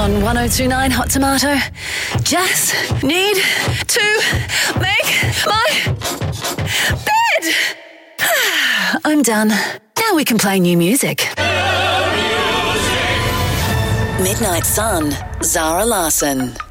On 1029 Hot Tomato. Just need to make my bed. I'm done. Now we can play new music. Midnight Sun, Zara Larsson.